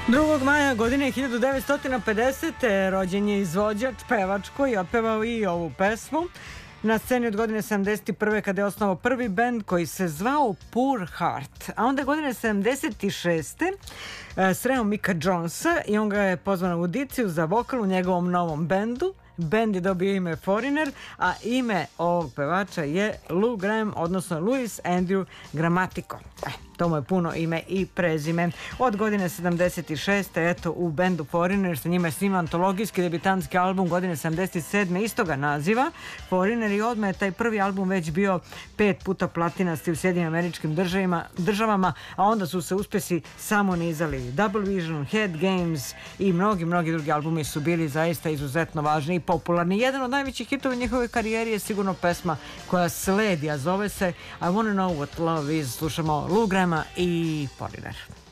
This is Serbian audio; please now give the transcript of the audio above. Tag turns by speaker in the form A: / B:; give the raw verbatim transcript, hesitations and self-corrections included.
A: drugog maja godine hiljadu devetsto pedesete. rođen je izvođač, pevač koji je otpevao i ovu pesmu. Na sceni od godine sedamdeset prve kada je osnovao prvi bend koji se zvao Poor Heart. A onda godine sedamdeset šeste sreo Mika Jonesa i on ga je pozvao na audiciju za vokal u njegovom novom bendu. Bend je dobio ime Foreigner, a ime ovog pevača je Lou Gramm, odnosno Louis Andrew Grammatico. E, to mu je puno ime i prezime. Od godine sedamdeset šeste. eto u bendu Foreigner, sa njima je snima antologijski debitanski album godine sedamdeset sedme istoga naziva Foreigner, i odmah je taj prvi album već bio pet puta platinasti u Sjedinim Američkim državama, državama, a onda su se uspesi samo nizali. Double Vision, Head Games i mnogi, mnogi drugi albumi su bili zaista izuzetno važni i popularni. Jedan od najvećih hitova njihove karijeri je sigurno pesma koja sledi, a zove se I Wanna Know What Love Is. Slušamo Lou Gramma i Foreigner.